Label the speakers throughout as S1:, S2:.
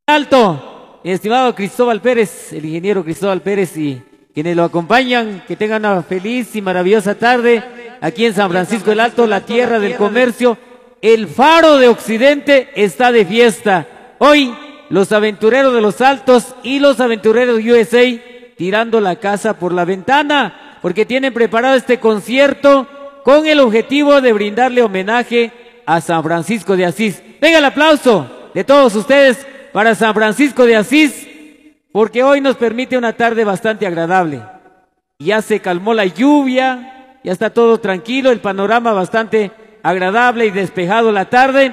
S1: Alto, mi estimado Cristóbal Pérez, el ingeniero Cristóbal Pérez y quienes lo acompañan, que tengan una feliz y maravillosa tarde aquí en San Francisco del Alto, la tierra del comercio. El faro de Occidente está de fiesta. Hoy, los aventureros de los Altos y los aventureros USA tirando la casa por la ventana, porque tienen preparado este concierto con el objetivo de brindarle homenaje a San Francisco de Asís. Venga el aplauso de todos ustedes para San Francisco de Asís, porque hoy nos permite una tarde bastante agradable. Ya se calmó la lluvia, ya está todo tranquilo, el panorama bastante agradable y despejado la tarde.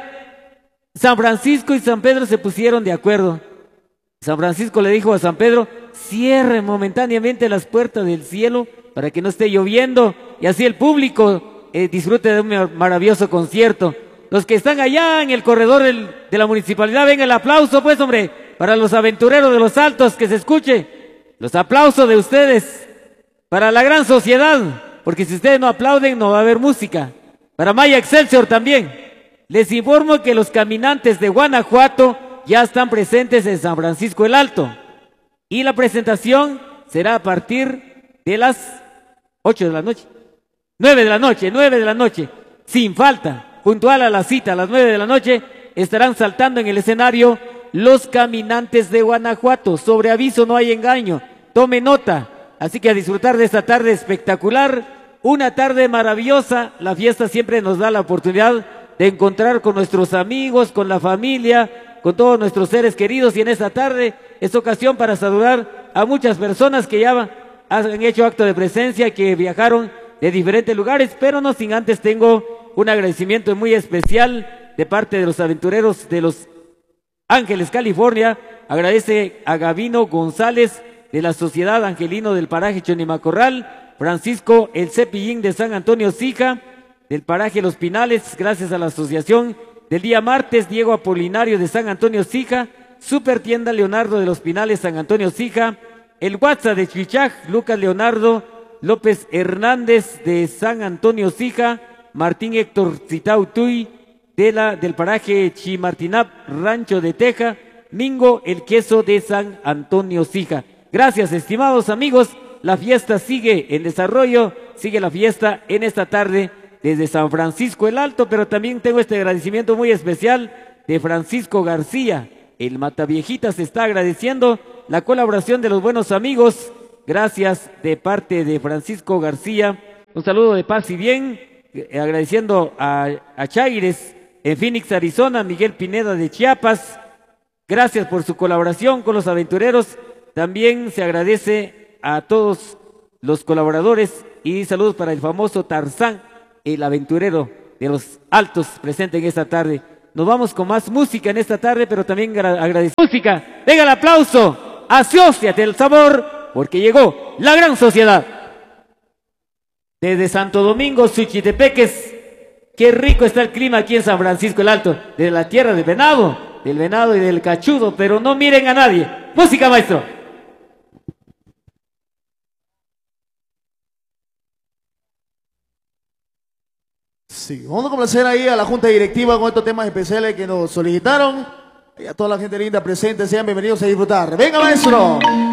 S1: San Francisco y San Pedro se pusieron de acuerdo. San Francisco le dijo a San Pedro: cierre momentáneamente las puertas del cielo para que no esté lloviendo y así el público disfrute de un maravilloso concierto. Los que están allá en el corredor de la municipalidad, venga el aplauso pues, hombre, para los aventureros de los Altos, que se escuche los aplausos de ustedes para la gran sociedad, porque si ustedes no aplauden no va a haber música. Para Maya Excelsior también. Les informo que los caminantes de Guanajuato ya están presentes en San Francisco el Alto y la presentación será a partir de las 8 de la noche, 9 de la noche, sin falta. Puntual a la cita, a las 9 de la noche, estarán saltando en el escenario los caminantes de Guanajuato. Sobre aviso no hay engaño, tome nota. Así que a disfrutar de esta tarde espectacular, una tarde maravillosa. La fiesta siempre nos da la oportunidad de encontrar con nuestros amigos, con la familia, con todos nuestros seres queridos. Y en esta tarde es ocasión para saludar a muchas personas que ya han hecho acto de presencia, que viajaron de diferentes lugares, pero no sin antes tengo un agradecimiento muy especial de parte de los aventureros de Los Ángeles, California. Agradece a Gavino González de la Sociedad Angelino del paraje Chonimacorral, Francisco El Cepillín de San Antonio Sija, del paraje Los Pinales, gracias a la asociación del día martes, Diego Apolinario de San Antonio Sija, Super Tienda Leonardo de Los Pinales, San Antonio Sija, el WhatsApp de Chichaj, Lucas Leonardo López Hernández de San Antonio Sija, Martín Héctor Citautuy del paraje Chimartinap, Rancho de Teja, Mingo el Queso de San Antonio Sija. Gracias, estimados amigos, la fiesta sigue en desarrollo, sigue la fiesta en esta tarde desde San Francisco el Alto, pero también tengo este agradecimiento muy especial de Francisco García, el Mataviejitas está agradeciendo la colaboración de los buenos amigos. Gracias de parte de Francisco García, un saludo de paz y bien. Agradeciendo a Chaires en Phoenix, Arizona, Miguel Pineda de Chiapas, gracias por su colaboración con los aventureros. También se agradece a todos los colaboradores y saludos para el famoso Tarzán, el aventurero de los Altos, presente en esta tarde. Nos vamos con más música en esta tarde, pero también agradecemos música. Venga el aplauso, asóciate el sabor, porque llegó la gran sociedad. Desde Santo Domingo, Suchitepeques, qué rico está el clima aquí en San Francisco el Alto, de la tierra del venado y del cachudo, pero no miren a nadie. Música, maestro.
S2: Sí, vamos a complacer ahí a la Junta Directiva con estos temas especiales que nos solicitaron. Y a toda la gente linda presente, sean bienvenidos a disfrutar. ¡Venga, maestro!